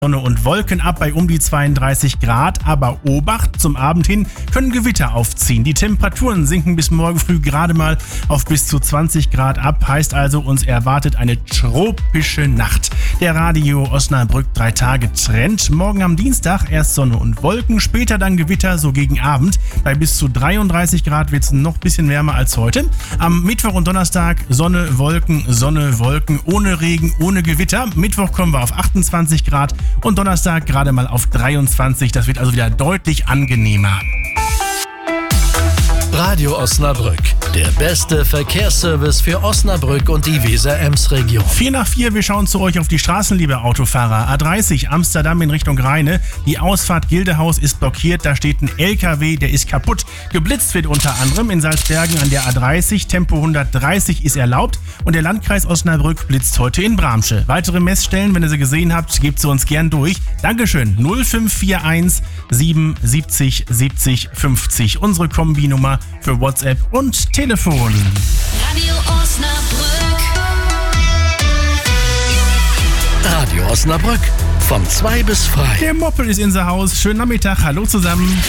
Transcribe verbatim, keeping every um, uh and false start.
Sonne und Wolken ab bei um die zweiunddreißig Grad, aber Obacht, zum Abend hin können Gewitter aufziehen. Die Temperaturen sinken bis morgen früh gerade mal auf bis zu zwanzig Grad ab, heißt also, uns erwartet eine tropische Nacht. Der Radio Osnabrück drei Tage Trend. Morgen am Dienstag erst Sonne und Wolken, später dann Gewitter, so gegen Abend. Bei bis zu dreiunddreißig Grad wird es noch ein bisschen wärmer als heute. Am Mittwoch und Donnerstag Sonne, Wolken, Sonne, Wolken, ohne Regen, ohne Gewitter. Mittwoch kommen wir auf achtundzwanzig Grad. Und Donnerstag gerade mal auf dreiundzwanzig. Das wird also wieder deutlich angenehmer. Radio Osnabrück, der beste Verkehrsservice für Osnabrück und die Weser-Ems-Region. Vier nach vier, wir schauen zu euch auf die Straßen, liebe Autofahrer. A dreißig Amsterdam in Richtung Rheine. Die Ausfahrt Gildehaus ist blockiert, da steht ein L K W, der ist kaputt. Geblitzt wird unter anderem in Salzbergen an der A dreißig. Tempo hundertdreißig ist erlaubt und der Landkreis Osnabrück blitzt heute in Bramsche. Weitere Messstellen, wenn ihr sie gesehen habt, gebt sie uns gern durch. Dankeschön. null fünf vier eins sieben siebzig siebzig fünfzig. Unsere Kombinummer für WhatsApp und Telefon. Radio Osnabrück. Radio Osnabrück, von zwei bis frei. Der Moppel ist in the Haus. Schönen Nachmittag. Hallo zusammen.